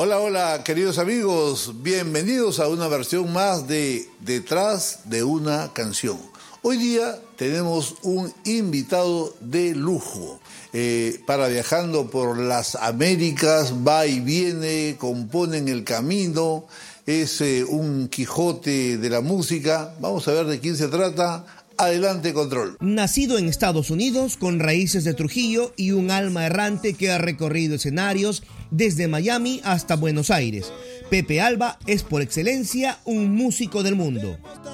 Hola, hola, queridos amigos, bienvenidos a una versión más de Detrás de una canción. Hoy día tenemos un invitado de lujo para Viajando por las Américas, va y viene, compone en el camino, es un Quijote de la música. Vamos a ver de quién se trata. Adelante, control. Nacido en Estados Unidos, con raíces de Trujillo y un alma errante que ha recorrido escenarios desde Miami hasta Buenos Aires, Pepe Alba es por excelencia un músico del mundo.